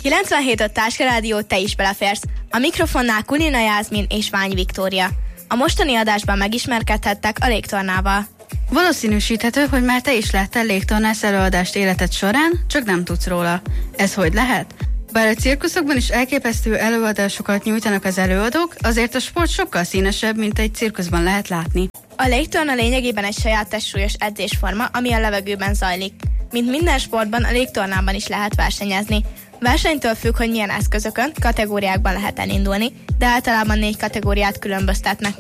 97 Táska Rádió, te is beleférsz. A mikrofonnál Kulina Jászmin és Ványi Viktória. A mostani adásban megismerkedhettek a légtornával. Valószínűsíthető, hogy már te is láttál légtornász előadást életed során, csak nem tudsz róla. Ez hogy lehet? Bár a cirkuszokban is elképesztő előadásokat nyújtanak az előadók, azért a sport sokkal színesebb, mint egy cirkuszban lehet látni. A légtorna lényegében egy saját testsúlyos edzésforma, ami a levegőben zajlik. Mint minden sportban, a légtornában is lehet versenyezni. Versenytől függ, hogy milyen eszközökön, kategóriákban lehet elindulni, de általában 4 kategóriát különböztetnek